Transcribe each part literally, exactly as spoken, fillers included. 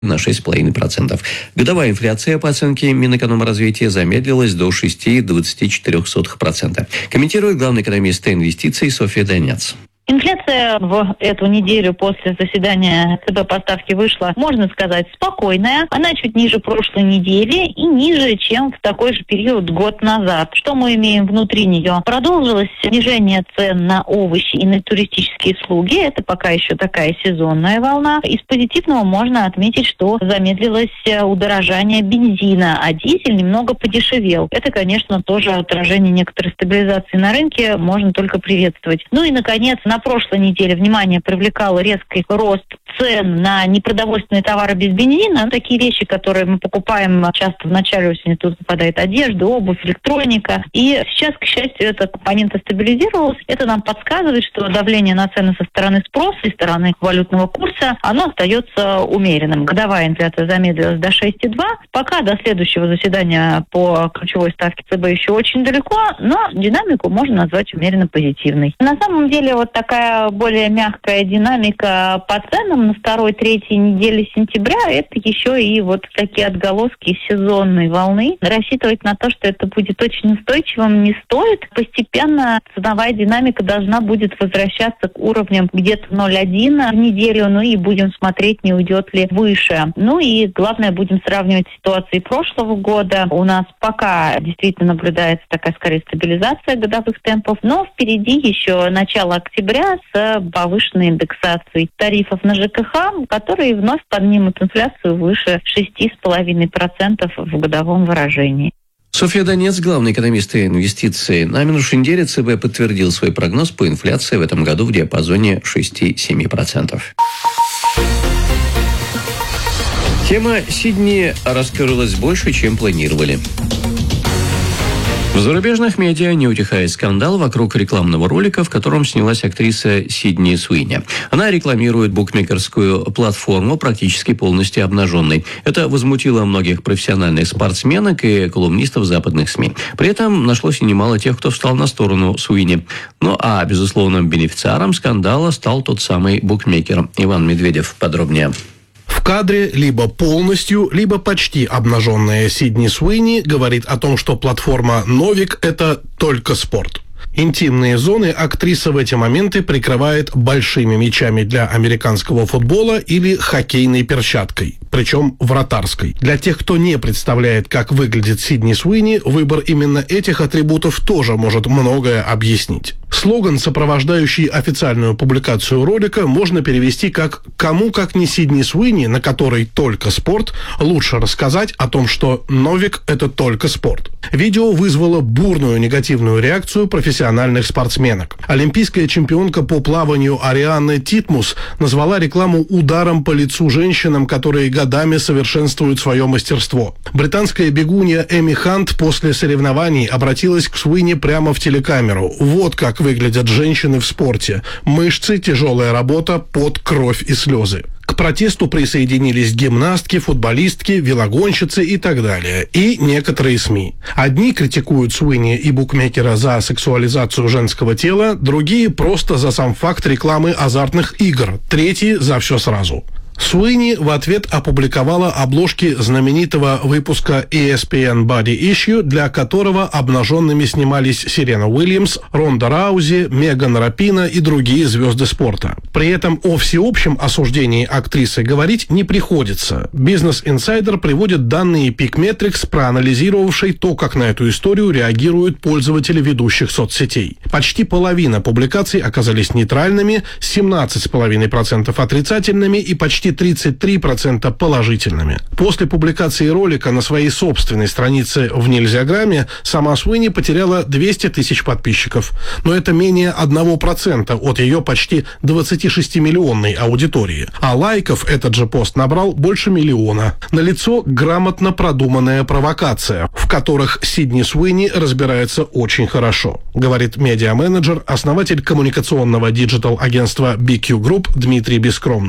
на шесть целых пять десятых процента. Годовая инфляция, по оценке Минэкономразвития, замедлилась до шесть целых двадцать четыре сотых процента. Комментирует главный экономист инвестиций Софья Данец. Инфляция в эту неделю после заседания ЦБ по ставке вышла, можно сказать, спокойная. Она чуть ниже прошлой недели и ниже, чем в такой же период год назад. Что мы имеем внутри нее? Продолжилось снижение цен на овощи и на туристические услуги. Это пока еще такая сезонная волна. Из позитивного можно отметить, что замедлилось удорожание бензина, а дизель немного подешевел. Это, конечно, тоже отражение некоторой стабилизации на рынке, можно только приветствовать. Ну и, наконец, на прошлой неделе внимание привлекал резкий рост цен на непродовольственные товары без бензина. Такие вещи, которые мы покупаем часто в начале осени, тут попадает одежда, обувь, электроника. И сейчас, к счастью, эта компонента стабилизировалась. Это нам подсказывает, что давление на цены со стороны спроса и стороны валютного курса, оно остается умеренным. Годовая инфляция замедлилась до шесть целых два десятых. Пока до следующего заседания по ключевой ставке ЦБ еще очень далеко, но динамику можно назвать умеренно позитивной. На самом деле, вот такая более мягкая динамика по ценам на второй-третьей неделе сентября, это еще и вот такие отголоски сезонной волны. Рассчитывать на то, что это будет очень устойчивым, не стоит. Постепенно ценовая динамика должна будет возвращаться к уровням где-то ноль целых один десятых в неделю, ну и будем смотреть, не уйдет ли выше. Ну и главное, будем сравнивать ситуации прошлого года. У нас пока действительно наблюдается такая, скорее, стабилизация годовых темпов, но впереди еще начало октября с повышенной индексацией тарифов на ЖКХ, которые вновь поднимут инфляцию выше шесть целых пять десятых процента в годовом выражении. Софья Данец, главный экономист инвестиций. На минувшей неделе ЦБ подтвердил свой прогноз по инфляции в этом году в диапазоне шесть целых семь десятых процента. Тема Сидни раскрылась больше, чем планировали. В зарубежных медиа не утихает скандал вокруг рекламного ролика, в котором снялась актриса Сидни Суини. Она рекламирует букмекерскую платформу практически полностью обнаженной. Это возмутило многих профессиональных спортсменок и колумнистов западных СМИ. При этом нашлось и немало тех, кто встал на сторону Суини. Ну а безусловным бенефициаром скандала стал тот самый букмекер. Иван Медведев подробнее. В кадре либо полностью, либо почти обнаженная Сидни Суини говорит о том, что платформа «Новик» – это только спорт. Интимные зоны актриса в эти моменты прикрывает большими мячами для американского футбола или хоккейной перчаткой, причем вратарской. Для тех, кто не представляет, как выглядит Сидни Суини, выбор именно этих атрибутов тоже может многое объяснить. Слоган, сопровождающий официальную публикацию ролика, можно перевести как «Кому, как не Сидни Суини, на которой только спорт, лучше рассказать о том, что Новик – это только спорт». Видео вызвало бурную негативную реакцию профессиональных спортсменок. Олимпийская чемпионка по плаванию Арианна Титмус назвала рекламу ударом по лицу женщинам, которые годами совершенствуют свое мастерство. Британская бегунья Эми Хант после соревнований обратилась к Суини прямо в телекамеру. Вот как выглядят женщины в спорте. Мышцы, тяжелая работа, пот, кровь и слезы. К протесту присоединились гимнастки, футболистки, велогонщицы и так далее. И некоторые СМИ. Одни критикуют Суини и букмекера за сексуализацию женского тела, другие просто за сам факт рекламы азартных игр, третьи за все сразу. Суини в ответ опубликовала обложки знаменитого выпуска и эс пи эн Body Issue, для которого обнаженными снимались Серена Уильямс, Ронда Раузи, Меган Рапино и другие звезды спорта. При этом о всеобщем осуждении актрисы говорить не приходится. Business Insider приводит данные Peakmetrics, проанализировавшей то, как на эту историю реагируют пользователи ведущих соцсетей. Почти половина публикаций оказались нейтральными, семнадцать целых пять десятых процента отрицательными и почти тридцать три процента положительными. После публикации ролика на своей собственной странице в Нельзяграме сама Суини потеряла двести тысяч подписчиков. Но это менее одного процента от ее почти двадцатишестимиллионной аудитории. А лайков этот же пост набрал больше миллиона. Налицо грамотно продуманная провокация, в которых Сидни Суини разбирается очень хорошо, говорит медиа-менеджер, основатель коммуникационного диджитал-агентства би кью Group Дмитрий Бескромный.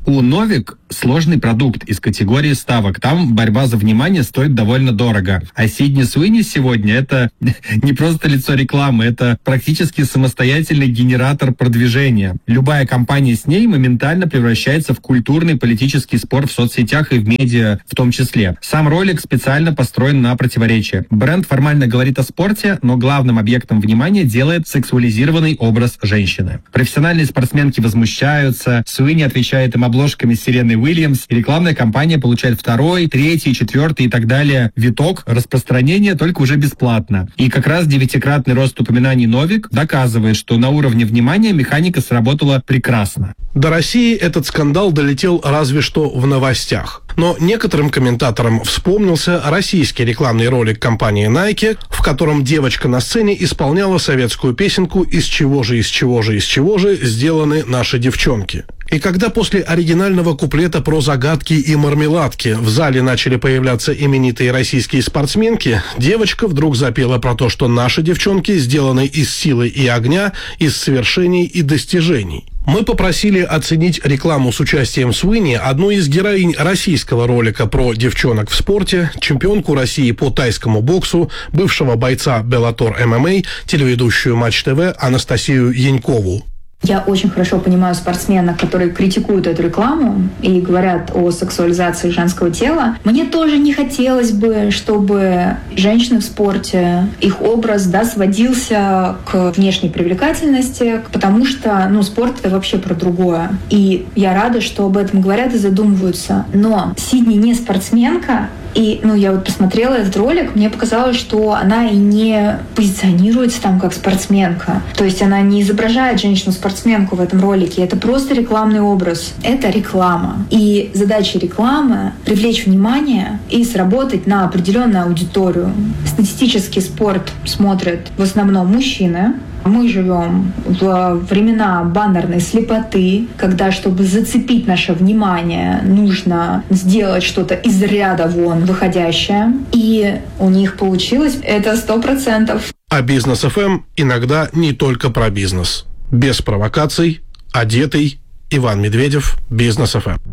У Новик сложный продукт из категории ставок. Там борьба за внимание стоит довольно дорого. А Сидни Суини сегодня это не просто лицо рекламы, это практически самостоятельный генератор продвижения. Любая компания с ней моментально превращается в культурный политический спор в соцсетях и в медиа в том числе. Сам ролик специально построен на противоречие. Бренд формально говорит о спорте, но главным объектом внимания делает сексуализированный образ женщины. Профессиональные спортсменки возмущаются, Суини отвечает им обложками с Сиреной Уильямс, и рекламная кампания получает второй, третий, четвертый и так далее виток распространения, только уже бесплатно. И как раз девятикратный рост упоминаний Новик доказывает, что на уровне внимания механика сработала прекрасно. До России этот скандал долетел разве что в новостях. Но некоторым комментаторам вспомнился российский рекламный ролик компании Nike, в котором девочка на сцене исполняла советскую песенку «Из чего же, из чего же, из чего же сделаны наши девчонки». И когда после оригинального куплета про загадки и мармеладки в зале начали появляться именитые российские спортсменки, девочка вдруг запела про то, что наши девчонки сделаны из силы и огня, из свершений и достижений. Мы попросили оценить рекламу с участием Суини одну из героинь российского ролика про девчонок в спорте, чемпионку России по тайскому боксу, бывшего бойца Bellator эм эм а, телеведущую Матч ТВ Анастасию Янькову. Я очень хорошо понимаю спортсменов, которые критикуют эту рекламу и говорят о сексуализации женского тела. Мне тоже не хотелось бы, чтобы женщины в спорте, их образ, да, сводился к внешней привлекательности, потому что, ну, спорт — это вообще про другое. И я рада, что об этом говорят и задумываются. Но Сидни не спортсменка, и, ну, я вот посмотрела этот ролик, мне показалось, что она и не позиционируется там как спортсменка. То есть она не изображает женщину-спортсменку в этом ролике. Это просто рекламный образ. Это реклама. И задача рекламы — привлечь внимание и сработать на определенную аудиторию. Статистический спорт смотрят в основном мужчины. Мы живем в времена баннерной слепоты, когда, чтобы зацепить наше внимание, нужно сделать что-то из ряда вон выходящее. И у них получилось это сто процентов. А Бизнес эф эм иногда не только про бизнес. Без провокаций, одетый Иван Медведев, Бизнес эф эм.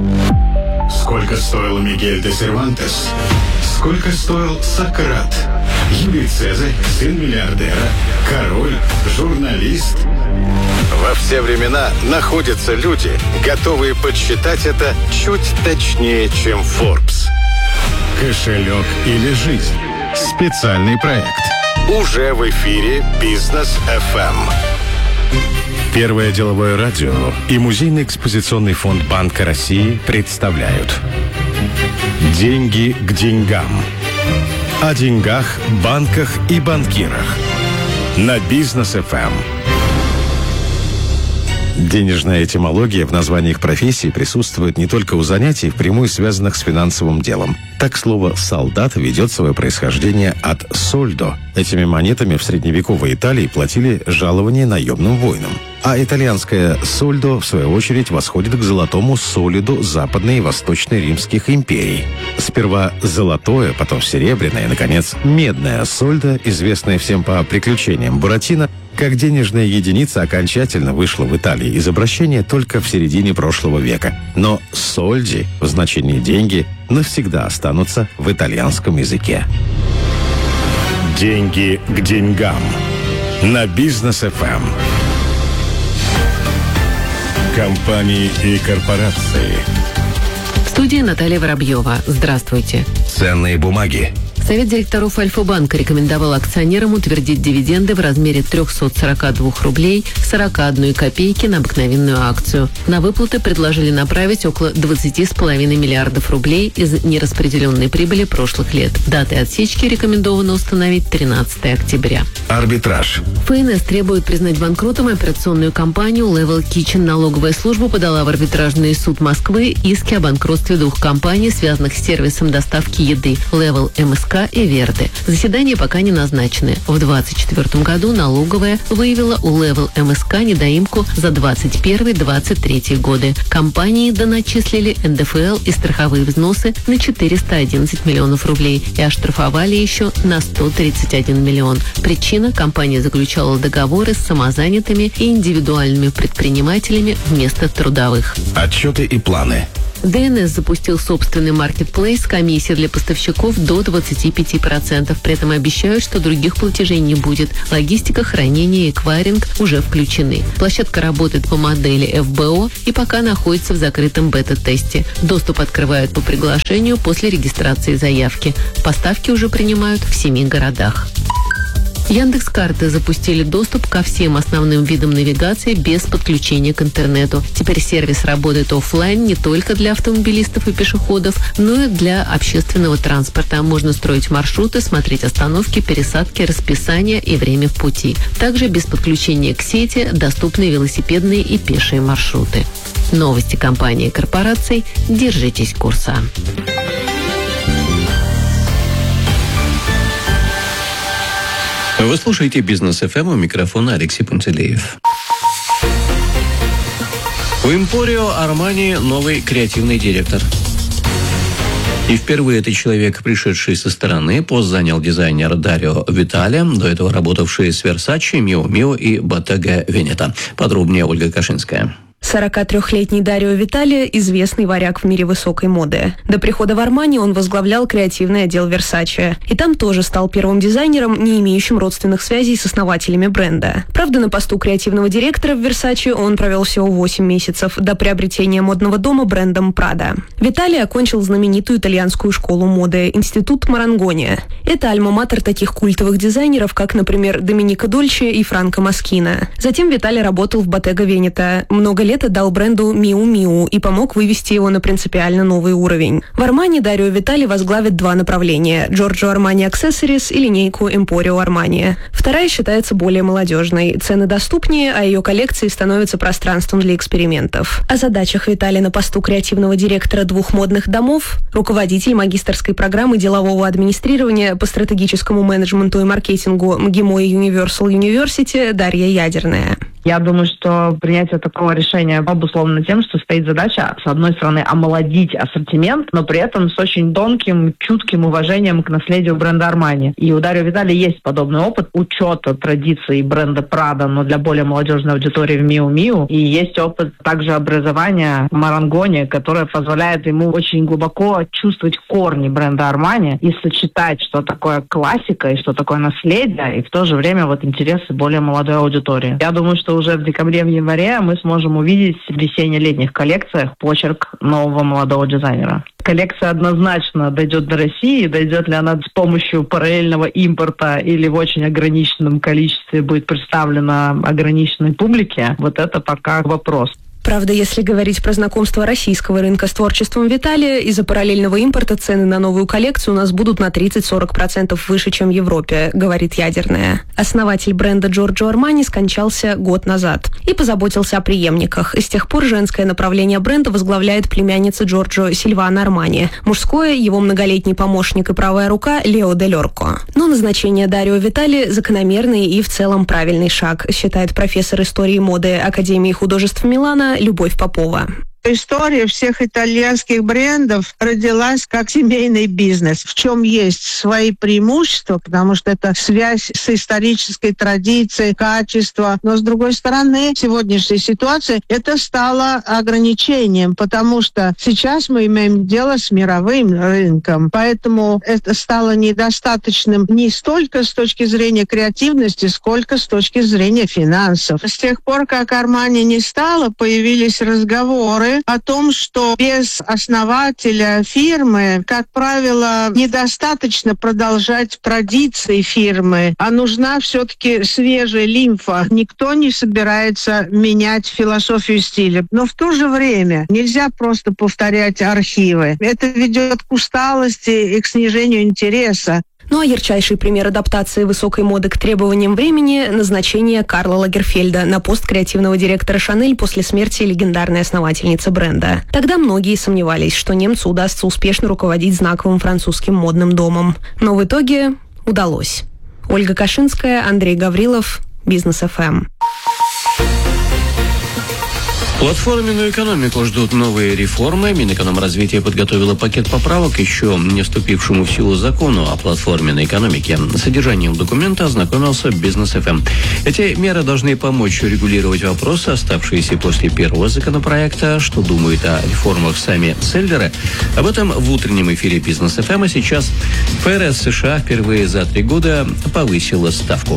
Сколько стоил Мигель де Сервантес? Сколько стоил Сократ? Юлий Цезарь, сын миллиардера, король, журналист. Во все времена находятся люди, готовые подсчитать это чуть точнее, чем Forbes. Кошелек или жизнь? Специальный проект. Уже в эфире Бизнес эф эм. Первое деловое радио и Музейный экспозиционный фонд Банка России представляют «Деньги к деньгам». О деньгах, банках и банкирах. На Бизнес эф эм. Денежная этимология в названиях профессий присутствует не только у занятий, впрямую связанных с финансовым делом. Так слово «солдат» ведет свое происхождение от «сольдо». Этими монетами в средневековой Италии платили жалования наемным воинам. А итальянское «сольдо», в свою очередь, восходит к золотому солиду Западной и Восточной Римских империй. Сперва золотое, потом серебряное, и, наконец, медное сольдо, известное всем по приключениям Буратино, как денежная единица окончательно вышла в Италии из обращения только в середине прошлого века. Но «сольди» в значении «деньги» навсегда останутся в итальянском языке. Деньги к деньгам. На Бизнес эф эм. Компании и корпорации. В студии Наталья Воробьева. Здравствуйте. Ценные бумаги. Совет директоров Альфа-банка рекомендовал акционерам утвердить дивиденды в размере триста сорок два рублей сорок одной копейки на обыкновенную акцию. На выплаты предложили направить около двадцать с половиной миллиардов рублей из нераспределенной прибыли прошлых лет. Датой отсечки рекомендовано установить тринадцатое октября. Арбитраж. ФНС требует признать банкротом операционную компанию Level Kitchen. Налоговая служба подала в арбитражный суд Москвы иски о банкротстве двух компаний, связанных с сервисом доставки еды Level эм эс ка МСК и Верды. Заседания пока не назначены. В двадцать четвёртом году налоговая выявила у Level МСК недоимку за двадцать первый — двадцать третий годы. Компании доначислили эн дэ эф эл и страховые взносы на четыреста одиннадцать миллионов рублей и оштрафовали еще на сто тридцать один миллион. Причина – компания заключала договоры с самозанятыми и индивидуальными предпринимателями вместо трудовых. Отчеты и планы. дэ эн эс запустил собственный маркетплейс с комиссией для поставщиков до двадцать пять процентов. При этом обещают, что других платежей не будет. Логистика, хранение и эквайринг уже включены. Площадка работает по модели эф бэ о и пока находится в закрытом бета-тесте. Доступ открывают по приглашению после регистрации заявки. Поставки уже принимают в семи городах. Яндекс.Карты запустили доступ ко всем основным видам навигации без подключения к интернету. Теперь сервис работает офлайн не только для автомобилистов и пешеходов, но и для общественного транспорта. Можно строить маршруты, смотреть остановки, пересадки, расписание и время в пути. Также без подключения к сети доступны велосипедные и пешие маршруты. Новости компании и корпораций. Держитесь курса. Вы слушаете «Бизнес эф эм», у микрофона Алексей Пантелеев. У Эмпорио Армани новый креативный директор. И впервые это человек, пришедший со стороны. Пост занял дизайнер Дарио Витали, до этого работавший с Versace, Miu Miu и Bottega Veneta. Подробнее Ольга Кашинская. сорокатрёхлетний Дарио Витали – известный варяг в мире высокой моды. До прихода в Армани он возглавлял креативный отдел Versace. И там тоже стал первым дизайнером, не имеющим родственных связей с основателями бренда. Правда, на посту креативного директора в Versace он провел всего восемь месяцев, до приобретения модного дома брендом Prada. Витали окончил знаменитую итальянскую школу моды – Институт Марангони. Это альма-матер таких культовых дизайнеров, как, например, Доминика Дольче и Франко Москина. Затем Витали работал в Bottega Veneta. Много лет дал бренду Miu Miu и помог вывести его на принципиально новый уровень. В Армани Дарио Витали возглавит два направления – Giorgio Armani Accessories и линейку Emporio Armani. Вторая считается более молодежной, цены доступнее, а ее коллекции становятся пространством для экспериментов. О задачах Витали на посту креативного директора двух модных домов руководитель магистерской программы делового администрирования по стратегическому менеджменту и маркетингу МГИМО и Universal University Дарья Ядерная. Я думаю, что принятие такого решения обусловлено тем, что стоит задача, с одной стороны, омолодить ассортимент, но при этом с очень тонким, чутким уважением к наследию бренда Armani. И у Дарио Витали есть подобный опыт учета традиций бренда Prada, но для более молодежной аудитории в Miu Miu. И есть опыт также образования Марангони, которое позволяет ему очень глубоко чувствовать корни бренда Armani и сочетать, что такое классика и что такое наследие, и в то же время вот интересы более молодой аудитории. Я думаю, что уже в декабре, в январе мы сможем увидеть в весенне-летних коллекциях почерк нового молодого дизайнера. Коллекция однозначно дойдет до России. Дойдет ли она с помощью параллельного импорта или в очень ограниченном количестве будет представлена ограниченной публике, вот это пока вопрос. Правда, если говорить про знакомство российского рынка с творчеством Виталия, из-за параллельного импорта цены на новую коллекцию у нас будут на тридцать-сорок процентов выше, чем в Европе, говорит Ядерная. Основатель бренда Giorgio Armani скончался год назад и позаботился о преемниках. С тех пор женское направление бренда возглавляет племянница Джорджо Сильвана Армани. Мужское – его многолетний помощник и правая рука Лео Дель Орко. Но назначение Дарио Витали – закономерный и в целом правильный шаг, считает профессор истории моды Академии художеств Милана Любовь Попова. История всех итальянских брендов родилась как семейный бизнес, в чем есть свои преимущества, потому что это связь с исторической традицией, качество. Но, с другой стороны, в сегодняшней ситуации это стало ограничением, потому что сейчас мы имеем дело с мировым рынком. Поэтому это стало недостаточным не столько с точки зрения креативности, сколько с точки зрения финансов. С тех пор, как Armani не стало, появились разговоры о том, что без основателя фирмы, как правило, недостаточно продолжать традиции фирмы, а нужна все-таки свежая лимфа. Никто не собирается менять философию стиля. Но в то же время нельзя просто повторять архивы. Это ведет к усталости и к снижению интереса. Ну а ярчайший пример адаптации высокой моды к требованиям времени – назначение Карла Лагерфельда на пост креативного директора «Шанель» после смерти легендарной основательницы бренда. Тогда многие сомневались, что немцу удастся успешно руководить знаковым французским модным домом. Но в итоге удалось. Ольга Кашинская, Андрей Гаврилов, Бизнес эф эм. Платформенную экономику ждут новые реформы. Минэкономразвитие подготовило пакет поправок еще не вступившему в силу закону о платформенной экономике. С содержанием документа ознакомился Бизнес эф эм. Эти меры должны помочь регулировать вопросы, оставшиеся после первого законопроекта. Что думают о реформах сами селлеры? Об этом в утреннем эфире Бизнес эф эм. А сейчас эф эр эс США впервые за три года повысила ставку.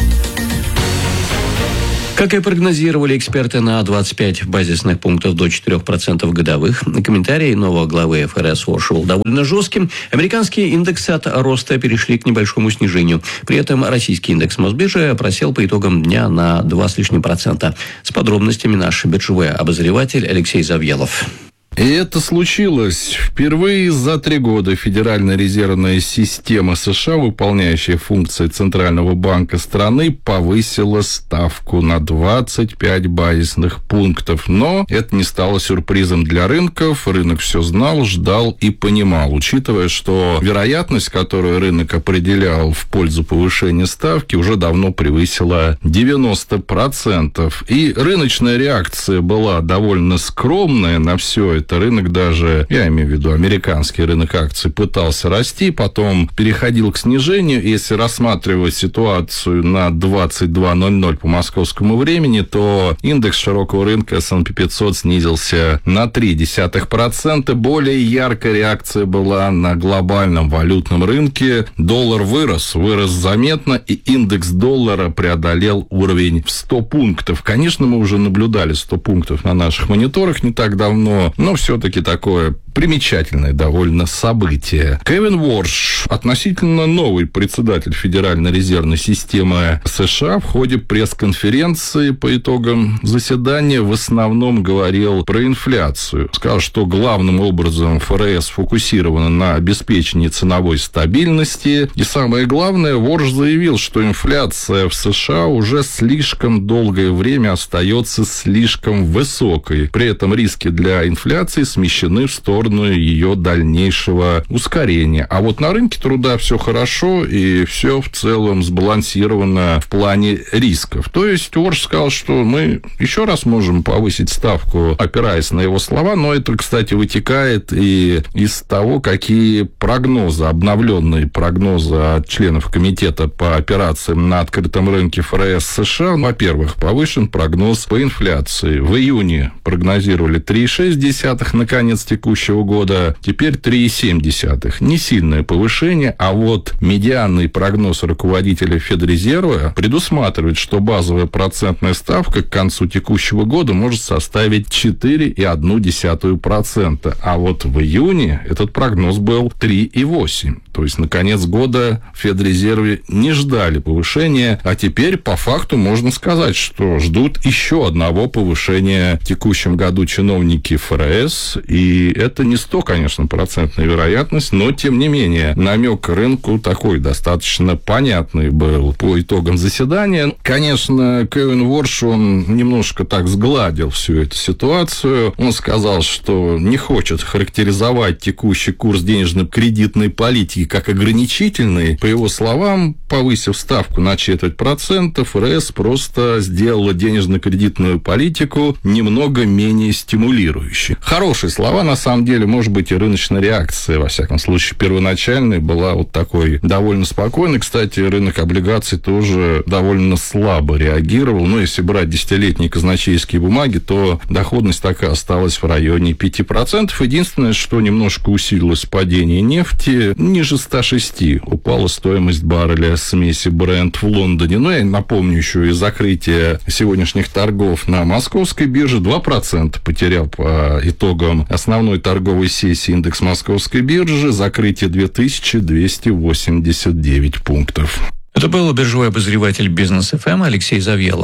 Как и прогнозировали эксперты, на двадцать пять базисных пунктов до четырех процентов годовых. Комментарий нового главы эф эр эс вышел довольно жестким. Американские индексы от роста перешли к небольшому снижению. При этом российский индекс Мосбиржи просел по итогам дня на два с лишним процента. С подробностями наш биржевой обозреватель Алексей Завьелов. И это случилось впервые за три года. Федеральная резервная система США, выполняющая функции Центрального банка страны, повысила ставку на двадцать пять базисных пунктов. Но это не стало сюрпризом для рынков. Рынок все знал, ждал и понимал, учитывая, что вероятность, которую рынок определял в пользу повышения ставки, уже давно превысила девяносто процентов. И рыночная реакция была довольно скромная на все это. Это рынок даже, я имею в виду американский рынок акций, пытался расти, потом переходил к снижению. Если рассматривать ситуацию на двадцать два ноль ноль по московскому времени, то индекс широкого рынка эс энд пи пятьсот снизился на три десятых процента. Более яркая реакция была на глобальном валютном рынке. Доллар вырос, вырос заметно, и индекс доллара преодолел уровень в сто пунктов. Конечно, мы уже наблюдали сто пунктов на наших мониторах не так давно, но все-таки такое примечательное довольно событие. Кевин Уорш, относительно новый председатель Федеральной резервной системы США, в ходе пресс-конференции по итогам заседания в основном говорил про инфляцию. Сказал, что главным образом эф эр эс сфокусирована на обеспечении ценовой стабильности. И самое главное, Уорш заявил, что инфляция в США уже слишком долгое время остается слишком высокой. При этом риски для инфляции смещены в сторону ее дальнейшего ускорения. А вот на рынке труда все хорошо и все в целом сбалансировано в плане рисков. То есть Уорш сказал, что мы еще раз можем повысить ставку, опираясь на его слова, но это, кстати, вытекает и из того, какие прогнозы, обновленные прогнозы от членов комитета по операциям на открытом рынке эф эр эс США. Во-первых, повышен прогноз по инфляции. В июне прогнозировали три целых шесть десятых на конец текущего года, теперь три целых семь десятых. Не сильное повышение, а вот медианный прогноз руководителя Федрезерва предусматривает, что базовая процентная ставка к концу текущего года может составить четыре целых одна десятая процента. А вот в июне этот прогноз был три целых восемь десятых. То есть на конец года в Федрезерве не ждали повышения, а теперь по факту можно сказать, что ждут еще одного повышения в текущем году чиновники эф эр эс, и это не сто, конечно, процентная вероятность, но, тем не менее, намек рынку такой достаточно понятный был по итогам заседания. Конечно, Кевин Уорш, он немножко так сгладил всю эту ситуацию. Он сказал, что не хочет характеризовать текущий курс денежно-кредитной политики как ограничительный. По его словам, повысив ставку на четверть процента, эф эр эс просто сделала денежно-кредитную политику немного менее стимулирующей. Хорошие слова, на самом деле, может быть, и рыночная реакция, во всяком случае, первоначальной была вот такой довольно спокойной. Кстати, рынок облигаций тоже довольно слабо реагировал. Но если брать десятилетние казначейские бумаги, то доходность так и осталась в районе пяти процентов. Единственное, что немножко усилилось падение нефти, ниже ста шести упала стоимость барреля смеси Brent в Лондоне. Но я напомню еще и закрытие сегодняшних торгов на московской бирже. два процента потерял по итогам основной торговой сессии индекс московской биржи. Закрытие две тысячи двести восемьдесят девять пунктов. Это был биржевой обозреватель Бизнес эф эм Алексей Завьелов.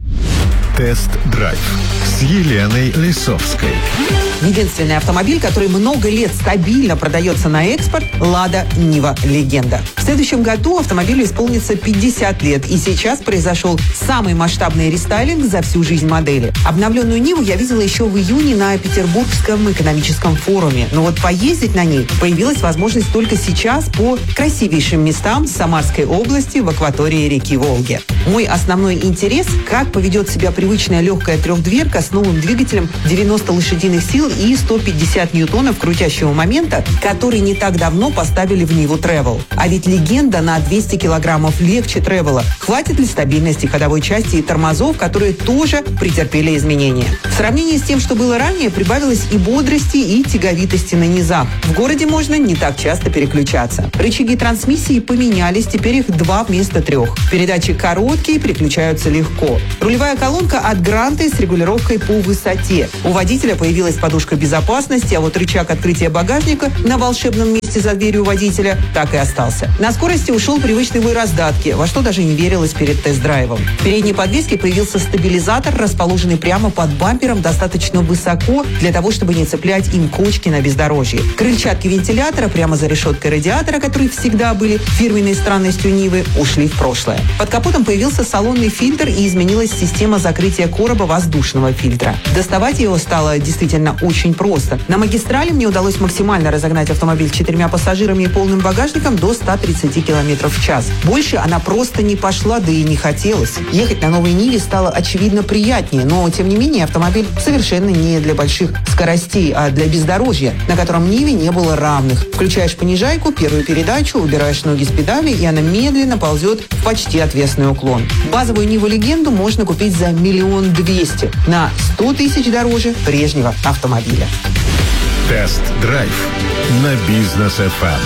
Тест-драйв с Еленой Лисовской. Единственный автомобиль, который много лет стабильно продается на экспорт – «Лада Нива Легенда». В следующем году автомобилю исполнится пятьдесят лет, и сейчас произошел самый масштабный рестайлинг за всю жизнь модели. Обновленную Ниву я видела еще в июне на Петербургском экономическом форуме, но вот поездить на ней появилась возможность только сейчас по красивейшим местам Самарской области в акватории реки Волги. Мой основной интерес – как поведет себя привычная легкая трехдверка с новым двигателем девяносто лошадиных сил и сто пятьдесят ньютонов крутящего момента, который не так давно поставили в Ниву Travel. А ведь Легенда на двести килограммов легче Travel. Хватит ли стабильности ходовой части и тормозов, которые тоже претерпели изменения? В сравнении с тем, что было ранее, прибавилось и бодрости, и тяговитости на низах. В городе можно не так часто переключаться. Рычаги трансмиссии поменялись, теперь их два вместо трех. Передачи короткие, переключаются легко. Рулевая колонка от Гранты с регулировкой по высоте. У водителя появилась подушка безопасности, а вот рычаг открытия багажника на волшебном месте за дверью водителя так и остался. На скорости ушел привычный вой раздатки, во что даже не верилось перед тест-драйвом. В передней подвеске появился стабилизатор, расположенный прямо под бампером достаточно высоко для того, чтобы не цеплять им кочки на бездорожье. Крыльчатки вентилятора прямо за решеткой радиатора, которые всегда были фирменной странностью Нивы, ушли в прошлое. Под капотом появился салонный фильтр и изменилась система закрытия короба воздушного фильтра. Доставать его стало действительно очень просто. На магистрали мне удалось максимально разогнать автомобиль с четырьмя пассажирами и полным багажником до ста тридцати километров в час. Больше она просто не пошла, да и не хотелось. Ехать на новой Ниве стало очевидно приятнее, но тем не менее автомобиль совершенно не для больших скоростей, а для бездорожья, на котором Ниве не было равных. Включаешь понижайку, первую передачу, убираешь ноги с педали, и она медленно ползет в почти отвесный уклон. Базовую Ниву Легенду можно купить за миллион двести, на сто тысяч дороже прежнего автомобиля. Тест-драйв на Бизнес эф эм.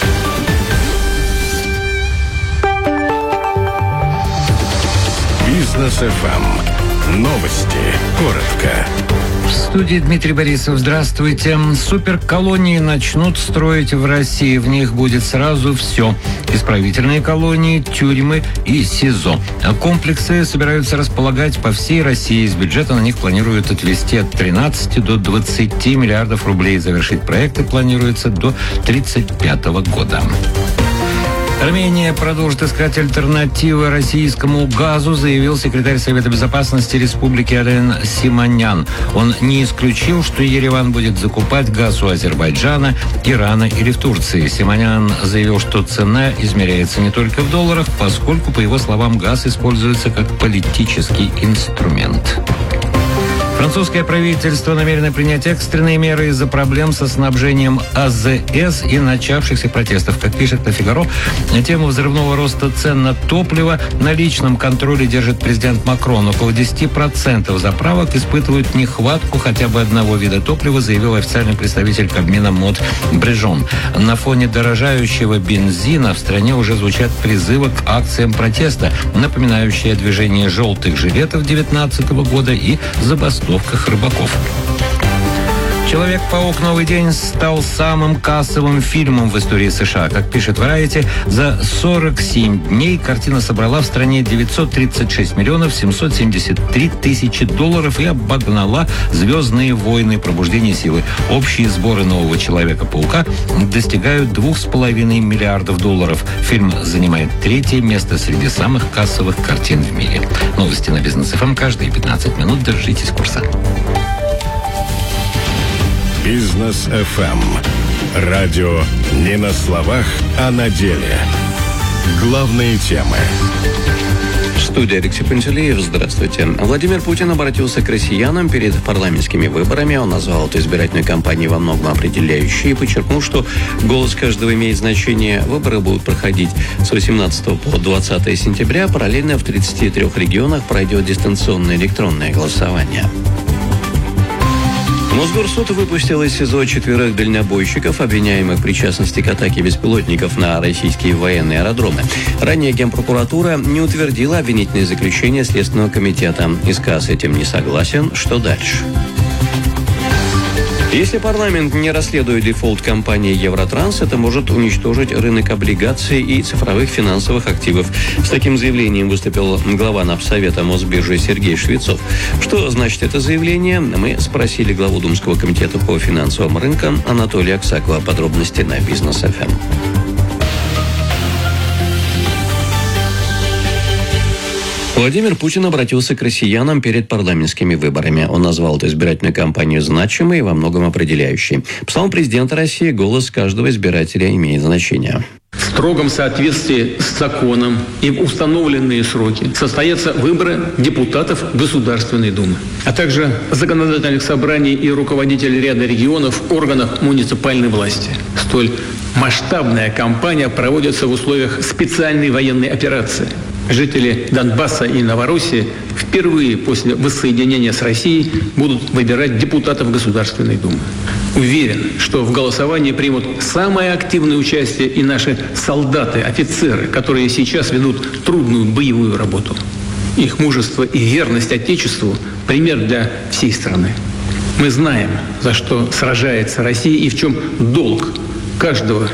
Бизнес эф эм. Новости. Коротко. В студии Дмитрий Борисов. Здравствуйте. Суперколонии начнут строить в России. В них будет сразу все. Исправительные колонии, тюрьмы и СИЗО. Комплексы собираются располагать по всей России. Из бюджета на них планируют отвести от тринадцати до двадцати миллиардов рублей. Завершить проекты планируется до тридцать пятого года. Армения продолжит искать альтернативы российскому газу, заявил секретарь Совета Безопасности Республики Ален Симонян. Он не исключил, что Ереван будет закупать газ у Азербайджана, Ирана или в Турции. Симонян заявил, что цена измеряется не только в долларах, поскольку, по его словам, газ используется как политический инструмент. Французское правительство намерено принять экстренные меры из-за проблем со снабжением АЗС и начавшихся протестов. Как пишет «Le Figaro», тему взрывного роста цен на топливо на личном контроле держит президент Макрон. Около десяти процентов заправок испытывают нехватку хотя бы одного вида топлива, заявил официальный представитель Кабмина Мод Брежон. На фоне дорожающего бензина в стране уже звучат призывы к акциям протеста, напоминающие движение желтых жилетов две тысячи девятнадцатого года и забастовку рыбаков. «Человек-паук. Новый день» стал самым кассовым фильмом в истории США. Как пишет Variety, за сорок семь дней картина собрала в стране девятьсот тридцать шесть миллионов семьсот семьдесят три тысячи долларов и обогнала «Звездные войны. Пробуждение силы». Общие сборы «Нового Человека-паука» достигают двух с половиной миллиардов долларов. Фильм занимает третье место среди самых кассовых картин в мире. Новости на Бизнес эф эм каждые пятнадцать минут. Держитесь курса. Бизнес эф эм. Радио не на словах, а на деле. Главные темы. Студия Алексей Пантелеев. Здравствуйте. Владимир Путин обратился к россиянам перед парламентскими выборами. Он назвал эту избирательную кампанию во многом определяющей и подчеркнул, что голос каждого имеет значение. Выборы будут проходить с восемнадцатого по двадцатое сентября. Параллельно в тридцати трёх регионах пройдет дистанционное электронное голосование. Мосгорсуд выпустил из СИЗО четверых дальнобойщиков, обвиняемых в причастности к атаке беспилотников на российские военные аэродромы. Ранее Генпрокуратура не утвердила обвинительное заключение Следственного комитета. ИСК с этим не согласен. Что дальше? Если парламент не расследует дефолт компании «Евротранс», это может уничтожить рынок облигаций и цифровых финансовых активов. С таким заявлением выступил глава Напсовета Мосбиржи Сергей Швецов. Что значит это заявление? Мы спросили главу Думского комитета по финансовым рынкам Анатолия Аксакова. Подробности на Бизнес эф эм. Владимир Путин обратился к россиянам перед парламентскими выборами. Он назвал эту избирательную кампанию значимой и во многом определяющей. По словам президента России, голос каждого избирателя имеет значение. В строгом соответствии с законом и в установленные сроки состоятся выборы депутатов Государственной Думы, а также законодательных собраний и руководителей ряда регионов, органов муниципальной власти. Столь масштабная кампания проводится в условиях специальной военной операции. Жители Донбасса и Новороссии впервые после воссоединения с Россией будут выбирать депутатов Государственной Думы. Уверен, что в голосовании примут самое активное участие и наши солдаты, офицеры, которые сейчас ведут трудную боевую работу. Их мужество и верность Отечеству – пример для всей страны. Мы знаем, за что сражается Россия и в чем долг каждого